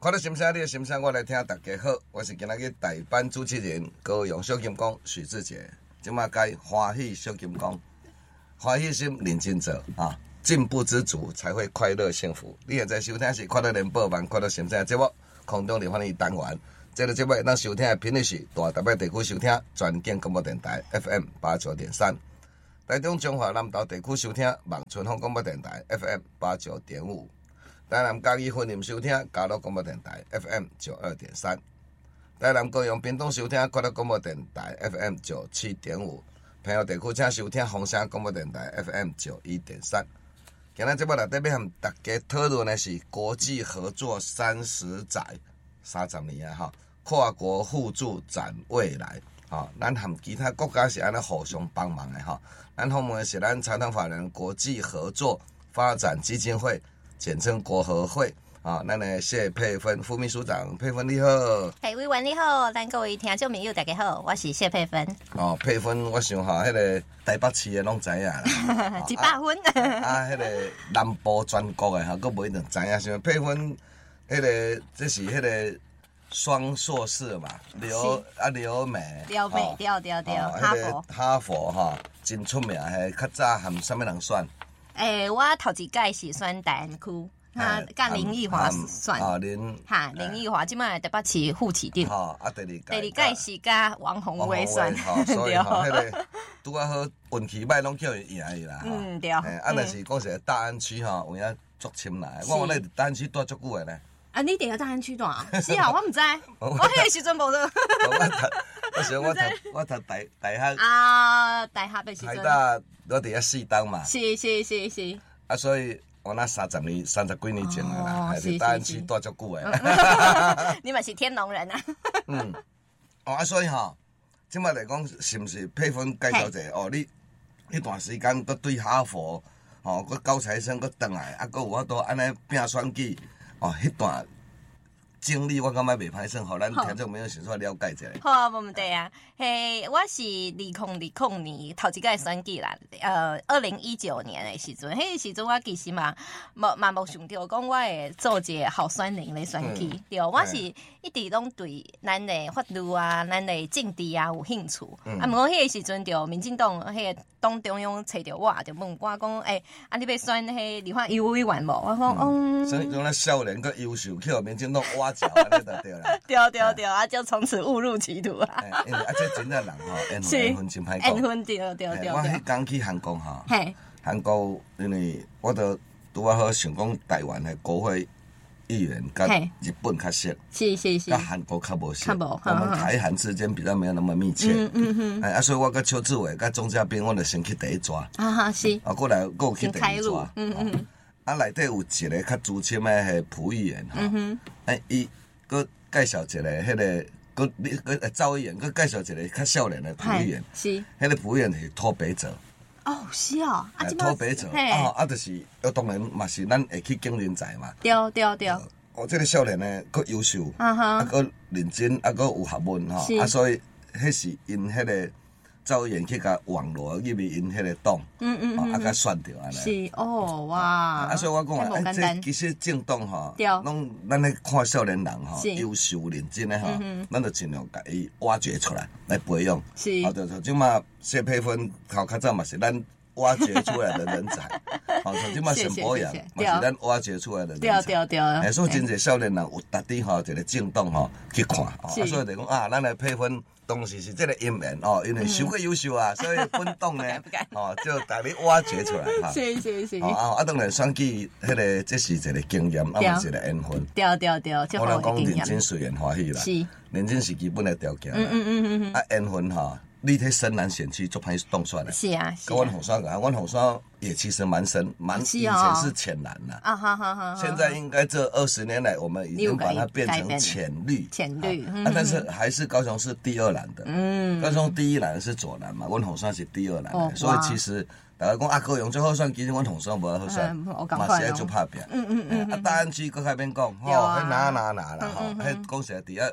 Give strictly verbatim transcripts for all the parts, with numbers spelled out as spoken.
看到心声，你的心声，我来听大家好，我是今仔日代班主持人高雄小金工许志杰，今麦该欢喜小金工，欢喜心认真做啊，进步知足才会快乐幸福。你现在收听是快乐联播网快乐心声的节目，空中的欢迎单元。这个节目咱收听的频率是大台北地区收听全景广播电台 F M 八九点三，台中中华南投地区收听望春风广播电台 F M 八九点五。台南嘉义分林收听嘉乐广播电台 F M 九二点三，台南高雄屏东收听快乐广播电台 F M 九七点五，朋友地区请收听红声广播电台 F M 九一点三。今日节目内底要和大家讨论的是国际合作三十载，三十年啊哈，跨国互助展未来。哈，咱和其他国家是安尼互相帮忙的哈。咱访问的是咱财团法人国际合作发展基金会。简称国合会啊，咱的谢佩芬副秘书长，佩芬你好。 嘿，委员你好，咱各位听众朋友大家好，我是谢佩芬。 哦，佩芬，我想哈，迄个台北市的拢知影啦， 一百分。 啊，迄个南部全国的哈，佫无一定知影。像佩芬，迄个这是迄个双硕士嘛，留啊留美， 留美，对对对，哈佛， 哈佛哈，真出名，嘿，较早含什么人选？ 诶、欸，我头一届是选大安区，哈，甲林奕华选， 啊林， 哈林奕华，即摆台北市副市长， 哈啊第二届， 第二届是甲王宏伟选， 所以吼，迄个拄啊好运气歹，拢叫伊赢伊啦， 嗯对， 啊但是讲是大安区吼，有影足深啦，我我咧大安区住足久诶咧。 啊，你伫个大安区住啊？是啊，我毋知，我迄个时阵无的。 我读，我想我读我读大大学啊，大学的时阵。 台大我伫遐四档嘛。 是是是是。 啊，所以我那三十年、三十几年前的啦，还是大安区住足久诶。 你嘛是天龙人啊？ 嗯，哦啊，所以吼，即摆来讲是毋是佩芬介绍者哦？你迄段时间搁对哈佛，吼，搁高材生搁转来，啊，搁有法度安尼拼选举。哦，迄段经历我感觉袂歹算，互咱听众朋友先说了解一下。 好啊，无问题啊。嘿，我是二零二零年头一届选举啦，呃，二零一九年的时阵，迄个时阵我其实嘛，嘛嘛无想到讲我会做一个候选人来选举，嗯、对，我是一直拢对咱的法律啊、咱的政治啊有兴趣。嗯、啊，毋过迄个时阵就民进党迄个党中央找着我，就问我讲，诶、欸，啊，你要选迄立法院委员无？我讲，嗯， 所以讲咱少年个优秀，去互民进党挖角，安尼就对啦。 对对对，啊，就从此误入歧途啊。 因为啊，这真正人吼，缘分缘分真歹讲。 缘分对对对。 我迄刚去韩国吼，韩国因为我都拄啊好想讲台湾的国会议员跟日本较熟， 是是是， 跟韩国较无熟， 较无， 我们台韩之间比较没有那么密切。 嗯嗯嗯。 哎啊，所以我跟邱志伟、跟钟嘉宾，我就先去第一抓。 啊哈是。 啊，过来过去第二抓。 嗯嗯。 啊，内底有一个较资深的迄蒲议员吼，哎伊佮介绍一个迄个。佮你佮赵议员，佮介绍一个较少年的蒲议员， 是， 迄个蒲议员是脱北者。 哦，是哦， 啊，脱北者，啊，啊，就是，啊，当然嘛是咱会去经人才嘛。 对对对。 哦，这个少年呢，佮优秀， 啊哈， 啊，佮认真，啊，佮有学问吼，啊，所以迄是因迄个赵议员去甲网络入面因迄个党，嗯嗯嗯，啊，甲选着安尼。 是哦，哇！ 啊，所以我讲啊，哎，这其实政党吼，拢咱咧看少年人吼，优秀认真诶吼，咱就尽量甲伊挖掘出来来培养。 是， 啊，就就即马谢佩芬头较早嘛是咱挖掘出来的人才，好，像即马沈博阳嘛是咱挖掘出来的人才。 对对对。 哎，所以真侪少年人有特地吼一个政党吼去看，啊，所以就讲啊，咱的佩芬。当时是这个因缘哦，因为太过优秀啊，所以本党呢，哦，就大力挖掘出来哈。 是是是。 哦啊，当然选举迄个，这是一个经验，啊，嘛是一个缘分。 对对对， 我能讲认真虽然欢喜啦， 是认真是基本的条件。 嗯嗯嗯嗯。 啊，缘分哈，你喺深南选区做歹当选的。 是啊是。 跟阮红山讲，阮红山也其实蛮深，蛮以前是浅蓝的。啊哈哈哈。现在应该这二十年来，我们已经把它变成浅绿。 浅绿。 啊，但是还是高雄是第二蓝的。嗯。高雄第一蓝是左蓝嘛，阮红山是第二蓝的，所以其实大家讲啊，高雄最好选，其实阮红山无好选，嘛是爱做拍拼。嗯嗯嗯。啊，大安区搁较免讲，吼，迄哪哪哪啦，吼，迄讲实伫遐。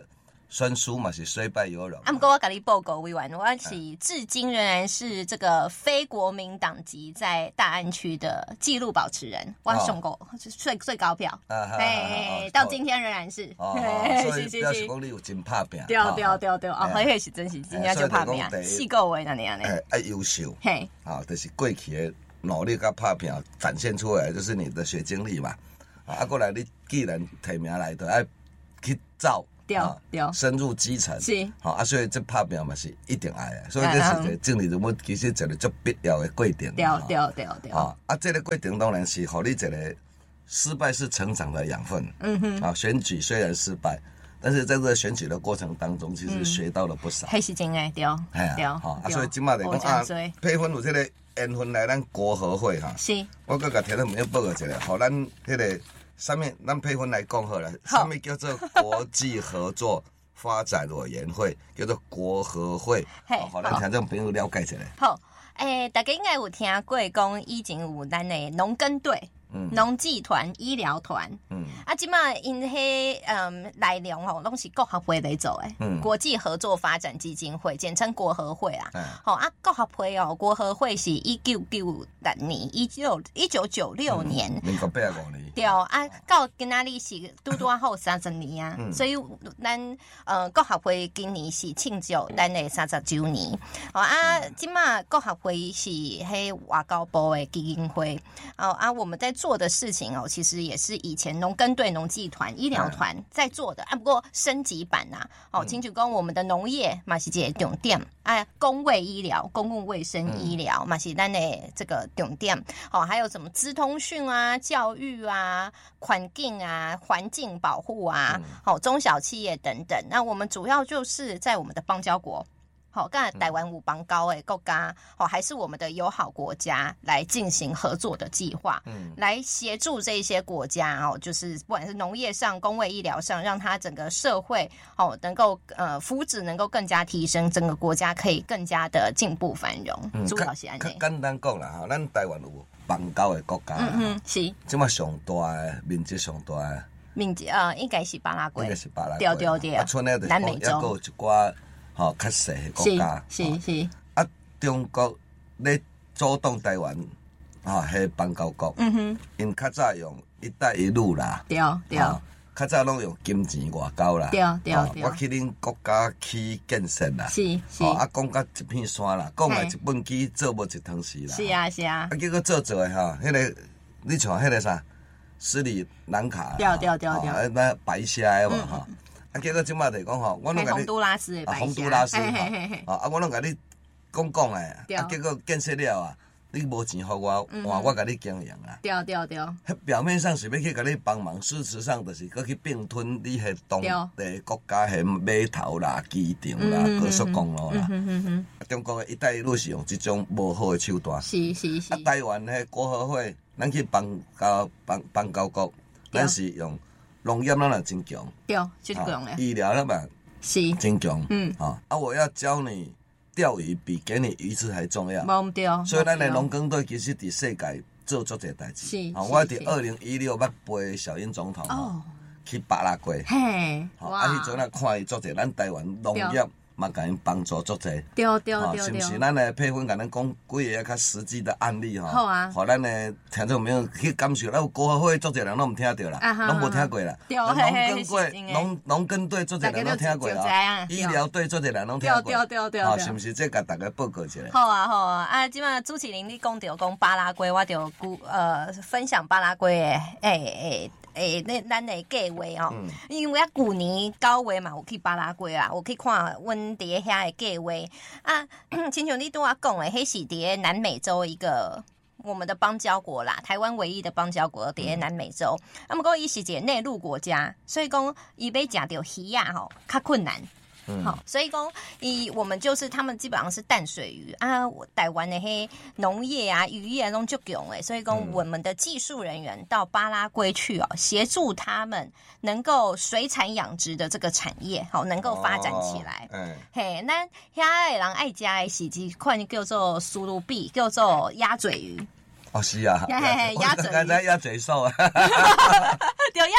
宣书嘛是虽败犹荣。 啊，不过我跟你报告委员，我是至今仍然是这个非国民党籍在大安区的纪录保持人，我上过最最高票，哎，到今天仍然是。 哦，所以表示讲你有真拍拼。 对对对对，哦，迄个是真是真正就拍拼，四个位那样呢。 哎，爱优秀。 嘿， 啊，就是过去的努力甲拍拼展现出来，就是你的学经历嘛。啊，过来你既然提名来，就爱去走。 对对， 深入基层是， 好啊，所以这拍拼嘛是一定爱的，所以这是一个政治人物其实一个足必要的过程。 对对对对， 啊啊，这个过程当然是互你一个失败是成长的养分。嗯哼，啊，选举虽然失败，但是在这个选举的过程当中，其实学到了不少。 迄是真诶，对，对， 好啊，所以今麦来讲啊，配分有这个缘分来咱国合会哈， 是， 我搁甲听众朋友报告一下，互咱迄个。上面咱配分来讲好了，上面叫做国际合作发展委员会，叫做国合会，好，咱听众朋友了解一下。 好，诶、欸，大家应该有听过讲，以前有咱的农耕队、农技团、医疗团，嗯，啊，即马因迄嗯内容吼，拢是国合会来做诶，嗯，国际合作发展基金会，简称国合会啊，好、嗯、啊，国合会哦，国合会是一九九六年，一九一九九六年， 民国八十五年。 对啊，到今仔日是拄拄啊好三十年啊，嗯、所以咱呃国合会今年是庆祝咱的三十周年。哦啊，今嘛国合会是迄外交部的基金会。哦啊，我们在做的事情哦，其实也是以前农耕队、农技团、医疗团在做的啊，不过升级版呐、啊。哦，亲像讲我们的农业嘛是一个重点，啊，公卫医疗、公共卫生医疗嘛是咱的这个重点。哦，还有什么资通讯啊、教育啊。啊，环境啊，环境保护啊，好、嗯，中小企业等等。那我们主要就是在我们的邦交国，好，刚才台湾五邦高诶国家，好，还是我们的友好国家来进行合作的计划，嗯，来协助这些国家哦，就是不管是农业上、公卫医疗上，让它整个社会哦能够呃福祉能够更加提升，整个国家可以更加的进步繁荣。嗯，主要是安尼。 简单讲啦，哈，咱台湾有邦交的国家，嗯嗯，是，即马上大的面积上大的面积呃，应该是巴拉圭， 应该是巴拉圭， 对对对， 啊，剩咧就是讲，抑个有一寡吼较细的国家， 是是是， 啊，中国咧主动台湾，吼，迄邦交国，嗯哼，因较早用一带一路啦， 对对。 较早拢用金钱外交啦， 对对对， 我去恁国家去建设啦， 是是， 啊，讲甲一片山啦，讲来一本机做无一汤匙啦， 是啊是啊， 啊，结果做做诶吼，迄个你像迄个啥斯里兰卡， 对对对对， 那白虾诶嘛吼，啊，结果即马就讲吼，我拢甲你， 洪都拉斯诶白虾， 洪都拉斯吼，啊，我拢甲你讲讲诶，啊，结果建设了啊。你无钱互我，换我甲你经营啊！ 对对对， 表面上是要去甲你帮忙，事实上就是搁去并吞你迄当地国家迄码头啦、机场啦、高速公路啦。中国的一带一路是用这种无好的手段。 是是是。 啊，台湾迄国合会，咱去邦交邦邦交国，咱是用农业，咱也真强。 对，真强嘞。 医疗咱嘛是真强。嗯。啊，啊，我要教你。钓鱼比给你鱼吃还重要，所以咱的农耕队其实伫世界做足侪代志。是，我伫二零一六捌陪小英总统去巴拉圭，嘿，啊，迄阵啊看伊足侪，咱台湾农业嘛甲因帮助足侪。 对对对， 是毋是？咱的配分甲咱讲几个较实际的案例吼， 好啊， 互咱的听众朋友去感受。咱有国合会足侪人拢毋听着啦，拢无听过啦。农耕队、农农耕队足侪人拢听过啊，医疗队足侪人拢听过。 对对对， 好，是毋是？这甲大家报告一下。 好啊好啊，啊，即马朱启林你讲着讲巴拉圭，我就古呃分享巴拉圭诶诶诶。诶，那咱的计划哦，嗯、因为啊，旧年九月嘛，有去巴拉圭啊，我去看阮伫遐的计划啊。亲像你拄仔讲的，迄是伫南美洲一个我们的邦交国啦，台湾唯一的邦交国伫南美洲。啊，毋过伊是一个内陆国家，所以讲伊要食到鱼啊吼，较困难。好、嗯，所以讲，以我们就是他们基本上是淡水鱼啊，台湾的黑农业啊、渔业中就强诶，所以讲我们的技术人员到巴拉圭去哦，协助他们能够水产养殖的这个产业，好能够发展起来。哦、嗯，嘿，那遐的人爱食的是一款叫做苏鲁比，叫做鸭嘴鱼。 哦，是啊， 鸭嘴鱼， 刚才鸭嘴兽啊， 对，鸭嘴鱼，咱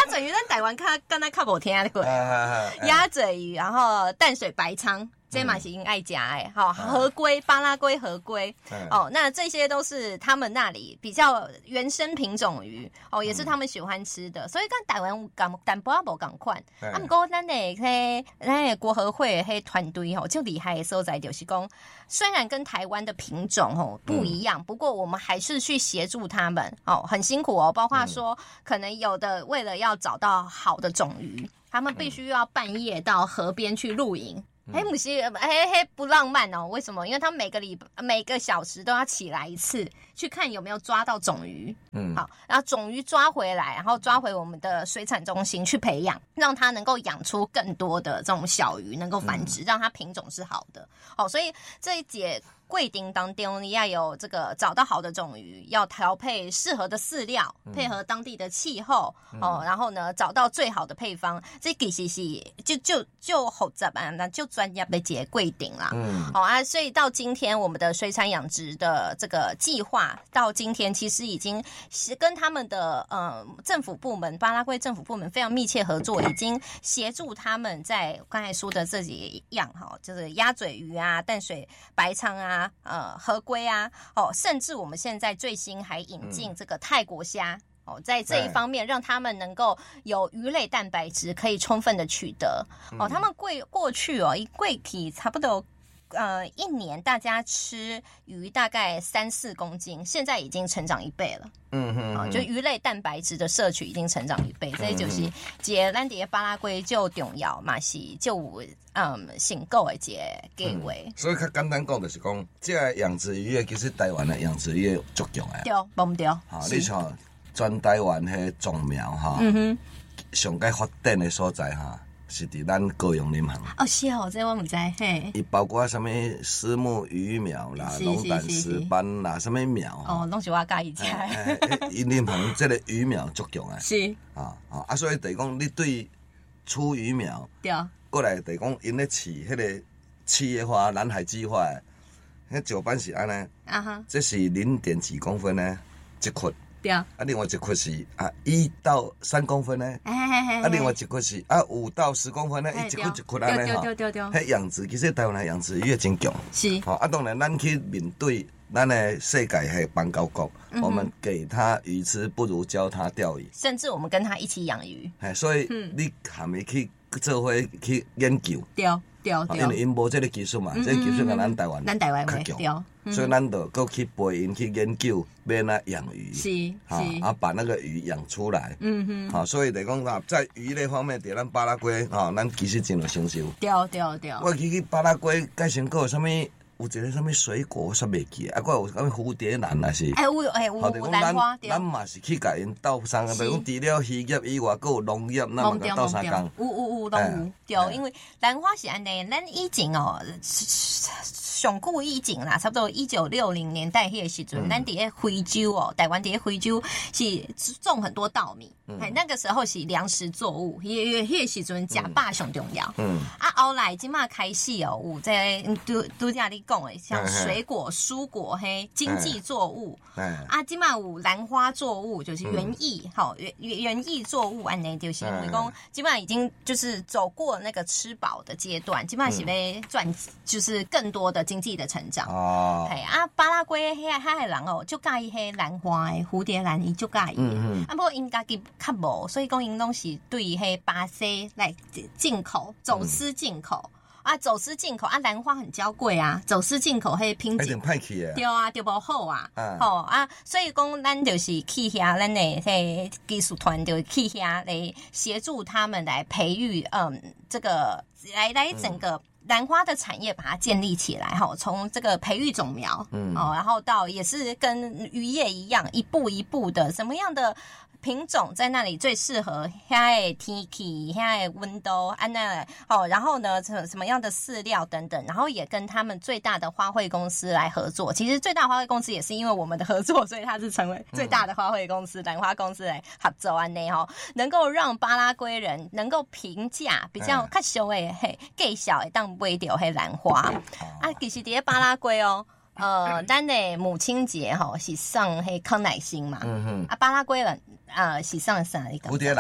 台湾较刚才较无听过， 啊鸭嘴鱼，然后淡水白鲳。这嘛是因爱夹哎，好河龟、巴拉圭河龟哦，那这些都是他们那里比较原生品种鱼哦，也是他们喜欢吃的，所以跟台湾港淡薄仔无共款。啊，不过咱的迄咱的国合会迄团队吼，就厉害的所在就是讲，虽然跟台湾的品种吼不一样，不过我们还是去协助他们哦，很辛苦哦，包括说可能有的为了要找到好的种鱼，他们必须要半夜到河边去露营。哎，不是，哎嘿，不浪漫哦。为什么？因为他们每个礼每个小时都要起来一次，去看有没有抓到种鱼。嗯，好，然后种鱼抓回来，然后抓回我们的水产中心去培养，让它能够养出更多的这种小鱼，能够繁殖，嗯、让它品种是好的。哦，所以这一节贵丁当中，你要有这个找到好的种鱼，要调配适合的饲料，配合当地的气候、嗯、哦，然后呢找到最好的配方。这其实是就就就复杂啊，那就专业的节贵丁啦。嗯，好、哦、啊，所以到今天我们的水产养殖的这个计划，到今天其实已经是跟他们的呃政府部门，巴拉圭政府部门非常密切合作，已经协助他们在刚才说的这几样哈，就是鸭嘴鱼啊、淡水白鲳啊。呃，河龟啊，哦，甚至我们现在最新还引进这个泰国虾、嗯、哦，在这一方面让他们能够有鱼类蛋白质可以充分的取得、嗯、哦。他们过过去哦，一贵体差不多呃一年大家吃鱼大概三四公斤，现在已经成长一倍了。嗯哼, 嗯哼、哦，就鱼类蛋白质的摄取已经成长一倍，这就是一个咱伫巴拉圭就重要嘛，是就有嗯成果的一个计划、嗯。 所以较简单讲，就是讲，这个养殖渔业其实台湾的养殖渔业足强的。 对，无唔对。 好，你像全台湾迄种苗哈，嗯哼，上该发展的所在哈。是伫咱高雄林行哦，是哦，这我唔知嘿。 伊包括什么虱目鱼苗啦、龙胆石斑啦，什么苗哦，拢是我介意食。 伊林行这个鱼苗足强啊。 是啊啊啊！所以等于讲，你对出鱼苗，对，过来等于讲，因咧饲迄个七叶花、蓝海计划，迄石斑是安尼啊哈，这是零点几公分呢一窟。对啊，另外一块是啊一到三公分呢，啊，另外一块是啊五到十公分呢，一块一块安尼吼。对对对对。迄养殖其实台湾的养殖业真强。是。好啊，当然咱去面对咱的世界的邦交国，我们给他鱼吃，不如教他钓鱼。 甚至我们跟他一起养鱼。 哎，所以你含伊去做伙去研究。 对对对。 因为因无这个技术嘛，这个技术跟咱台湾咱台湾较强。所以咱就搁去陪因去研究要哪养鱼，是是啊，把那个鱼养出来。嗯哼，好，所以来讲啊，在鱼类方面，伫咱巴拉圭啊，咱其实真有成就。 对对对。 我去去巴拉圭，介绍过有啥物？有一个啥物水果，我煞袂记啊，还有啥物蝴蝶兰还是？ 哎有哎有有兰花。 咱嘛是去甲因斗相共，比如除了渔业以外，还有农业，那么甲斗相共。 有有有拢有，对，因为兰花是安尼，咱以前哦。上古以前啦，差不多一九六零年代迄个时阵，咱伫咧非洲哦，台湾伫咧非洲是种很多稻米，嗯、那个时候是粮食作物，迄个迄个时阵食饱上重要。嗯，啊，后来即马开始哦，有在拄拄则你讲诶，像水果、蔬果嘿，经济作物，啊，即马有兰花作物，就是园艺，好园园艺作物安尼，就是因为讲基本上已经就是走过那个吃饱的阶段，基本上是要赚，就是更多的。经济的成长哦，系啊，巴拉圭迄遐个人哦，就介意迄兰花诶，蝴蝶兰伊就介意，嗯嗯，啊，不过因家己较无，所以讲因拢是对迄巴西来进口、走私进口、嗯、啊，走私进口啊，兰花很娇贵啊，走私进口迄品质歹去诶， 对啊，就无好啊，嗯、吼啊，所以讲咱就是去遐，咱诶迄技术团队去遐来协助他们来培育，嗯，这个来来整个。嗯兰花的产业把它建立起来哈，从这个培育种苗，嗯，哦，然后到也是跟渔业一样，一步一步的，什么样的品种在那里最适合遐的天气、遐的温度，安那哦，然后呢，什么样的饲料等等，然后也跟他们最大的花卉公司来合作。其实最大花卉公司也是因为我们的合作，所以它是成为最大的花卉公司，兰花公司来合作安内哈，能够让巴拉圭人能够评价比较较俗的嘿，介绍会当买到迄兰花啊，其实伫咧巴拉圭哦。呃，咱的母亲节吼是送迄康乃馨嘛，嗯哼，啊巴拉圭人呃是送啥一个蝴蝶兰，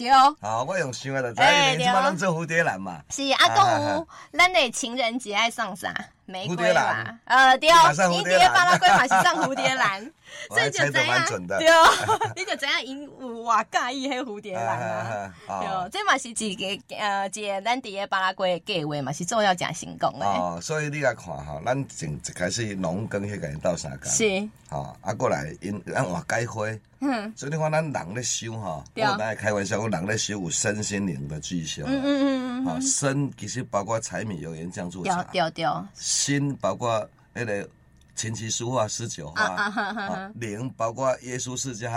对。 好，我用想的就知， 哎因为即摆咱做蝴蝶兰嘛。 是啊，讲有咱的情人节爱送啥？玫蝴蝶瑰兰嘛，呃对， 蝴蝶兰巴拉圭嘛是上蝴蝶兰， 我还猜得蛮准的。 对，你就知影因有偌介意迄蝴蝶兰啊。对，这嘛是一个呃一个咱伫个巴拉圭的计划嘛，是做要诚成功的。 哦，所以你来看吼，咱从一开始农耕迄个斗相共， 是， 吼，啊过来因咱换改花，嗯，所以你看咱人咧修吼，我咱会开玩笑，讲人咧修有身心灵的具象，嗯嗯嗯嗯，好，身其实包括柴米油盐酱醋茶， 对对对， 心包括迄个琴棋书画诗酒花，啊，灵包括耶稣世家。